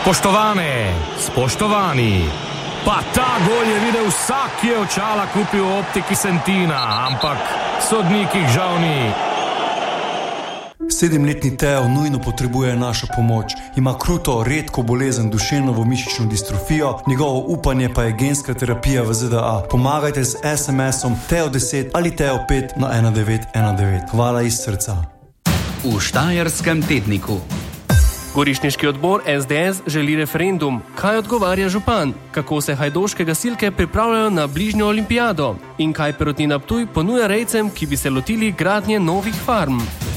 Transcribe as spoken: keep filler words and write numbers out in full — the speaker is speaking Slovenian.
Spoštovane, spoštovani, pa ta gol je videl vsak, ki je očala kupil v optiki Sentina, ampak sodnikih žal ni. Sedemletni Teo nujno potrebuje našo pomoč. Ima kruto, redko bolezen duševno mišično distrofijo, njegovo upanje pa je genska terapija v Z D A. Pomagajte z es em esom Teo deset ali Teo pet na ena devet ena devet. Hvala iz srca. V Štajerskem tedniku. Gorišniški odbor es de es želi referendum. Kaj odgovarja župan? Kako se hajdoške gasilke pripravljajo na bližnjo olimpijado? In kaj Perutnina Ptuj ponuja rejcem, ki bi se lotili gradnje novih farm?